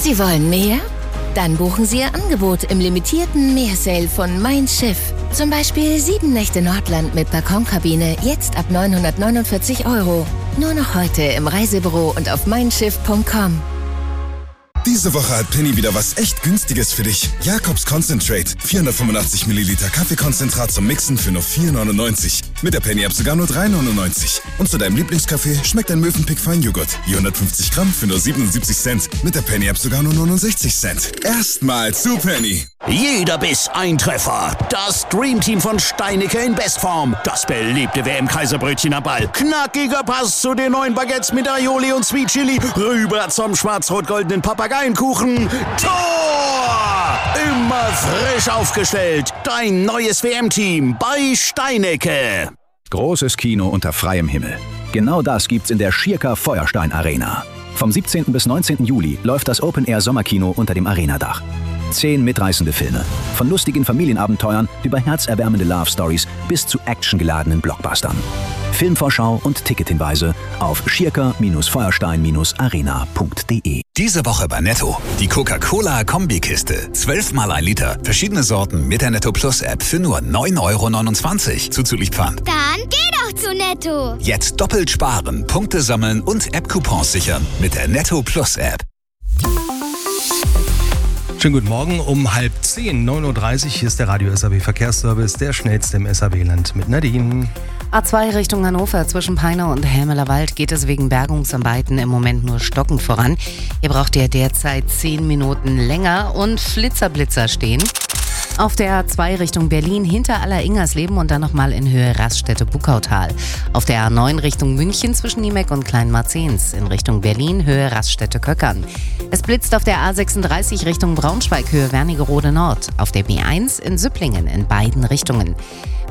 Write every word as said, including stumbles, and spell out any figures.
Sie wollen mehr? Dann buchen Sie Ihr Angebot im limitierten Meersale von Mein Schiff. Zum Beispiel sieben Nächte Nordland mit Balkonkabine, jetzt ab neunhundertneunundvierzig Euro. Nur noch heute im Reisebüro und auf mein schiff punkt com. Diese Woche hat Penny wieder was echt Günstiges für dich. Jakobs Concentrate. vierhundertfünfundachtzig Milliliter Kaffeekonzentrat zum Mixen für nur vier neunundneunzig. Mit der Penny-App sogar nur drei neunundneunzig. Und zu deinem Lieblingskaffee schmeckt ein Mövenpick Feinjoghurt. vierhundertfünfzig Gramm für nur siebenundsiebzig Cent. Mit der Penny-App sogar nur neunundsechzig Cent. Erstmal zu Penny. Jeder Biss ein Treffer. Das Dreamteam von Steinicke in Bestform. Das beliebte W M-Kaiserbrötchen am Ball. Knackiger Pass zu den neuen Baguettes mit Aioli und Sweet Chili. Rüber zum schwarz-rot-goldenen Papageienkuchen. Tor! Immer frisch aufgestellt. Dein neues W M-Team bei Steinicke. Großes Kino unter freiem Himmel. Genau das gibt's in der Schirker Feuerstein Arena. Vom siebzehnten bis neunzehnten Juli läuft das Open-Air-Sommerkino unter dem Arenadach. Zehn mitreißende Filme. Von lustigen Familienabenteuern über herzerwärmende Love-Stories bis zu actiongeladenen Blockbustern. Filmvorschau und Tickethinweise auf schirker-feuerstein arena punkt de. Diese Woche bei Netto. Die Coca-Cola-Kombikiste. zwölf mal ein Liter. Verschiedene Sorten mit der Netto Plus App für nur neun Euro neunundzwanzig. Zuzüglich Pfand. Dann geh doch zu Netto. Jetzt doppelt sparen, Punkte sammeln und App-Coupons sichern mit der Netto Plus App. Schönen guten Morgen, um halb zehn, neun Uhr dreißig, hier ist der Radio S A B Verkehrsservice, der schnellste im S A B-Land mit Nadine. A zwei Richtung Hannover, zwischen Peine und Helmelerwald geht es wegen Bergungsarbeiten im Moment nur stockend voran. Ihr braucht ja derzeit zehn Minuten länger und Flitzerblitzer stehen. Auf der A zwei Richtung Berlin hinter Aller-Ingersleben und dann nochmal in Höhe Raststätte-Buckautal. Auf der A neun Richtung München zwischen Niemeck und Kleinmarzens. In Richtung Berlin Höhe Raststätte-Köckern. Es blitzt auf der A sechsunddreißig Richtung Braunschweig Höhe Wernigerode Nord. Auf der B eins in Süpplingen in beiden Richtungen.